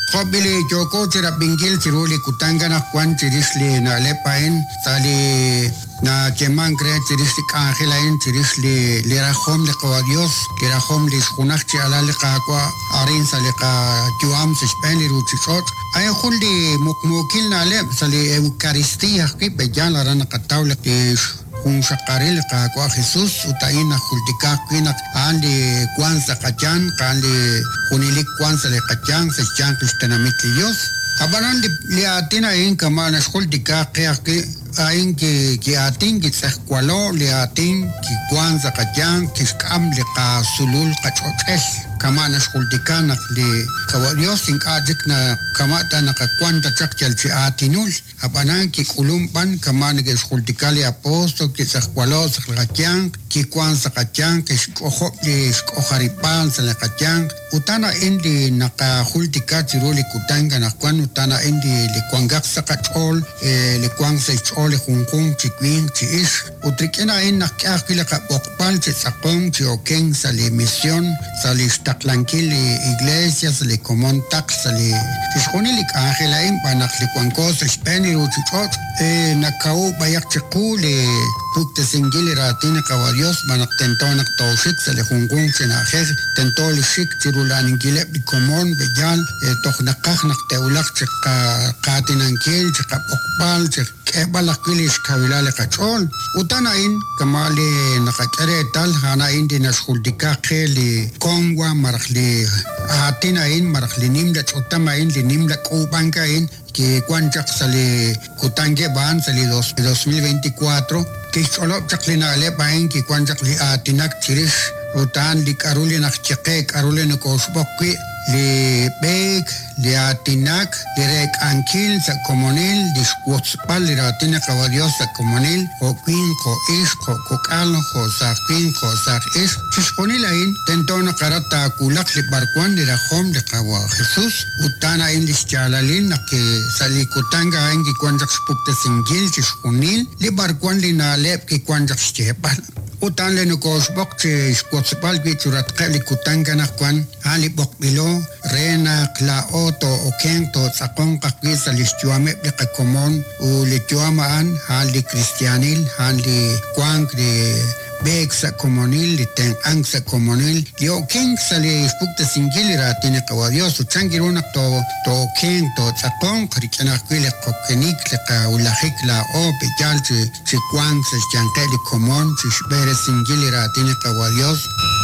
Qobili joko tira bingil tiruli kutangana kwan tirisli na lepain tali na keman kre tirisli kaangelain tirisli lirahom li qawadios lirahom li shkunakchi ala li qaqwa arin sali qa juam sishpeni ruchishot ay khulli mukmukil na le sali eukaristia ki bejan la rana qatawli un shakaril qaqwa Jesus utaina khultika kwina andi kwanza qachan qali khunilik kwanza le qachan sichan kristanamit Dios abanan li atina in kamana khultika qiyaqi ain ki atin ki tsakwalo li atin ki kwanza qachan kiskam li qasulul qachotes kamana khultika li kawadios in ajikna kamata na kwanta chakchal chi atinul abanan ki kulumpan kamana ki khultika li apostol ki tsakwalo qachan ki kwanza qachan ki skoho li skoharipan sa qachan utana indi naqa khultika tiruli kutanga na kwan utana indi li kwangaksa qachol li kwangsa chol khungkung chikwin chis utrikena in nakakila ka okpal chi sakong chi okeng sa li mission sa li staklankil iglesias li common tax sa li tishkoni li kaangelain panak li kwangkos speni ruchichot nakau bayak chiku li pukte singili ratina kawadios manak tentonak tawshik sa li khungkung chinakher tentol shik tirulan ingile li common bejal toknakak nakteulak chika katinankil chika okpal chika balakilish kavilale kachol utana in kamali nakakere tal hana indi nashkuldika kheli kongwa markhli atina in markhli nimda chutama in li nimda kubanka in ki kwanchak sali kutange ban sali 2024 ki cholo chaklina le bain ki kwanchak li atinak chirish utan li karuli nakchike karuli nakosbokki li beg li atinak li rek ankil sa komonil di squotspal li ratina kawadios sa komonil ko queen ko is ko kokal ko sa queen ko sa is chisponi lain tentona karata kulak li barkwan li rahom de kawa Jesus utana in li chalalin na ke sali kutanga ingi kwanjak spukte singil chisponil li barkwan li na lep ki kwanjak stepal utan le nukos bok che squotspal bi churat kali kutanga na kwan ali bok bilo rena kla oto o kento sakong kakwisa listuame de komon u lituamaan hali kristianil hali kwang de beg sa komonil li ten ang sa komonil yo king sa li spukta singili ratine kawadios u changiruna to king to sakong krikana kwile kokenik le ka ulahik la o bejal chi kwang sa chankeli komon chi bere singili ratine kawadios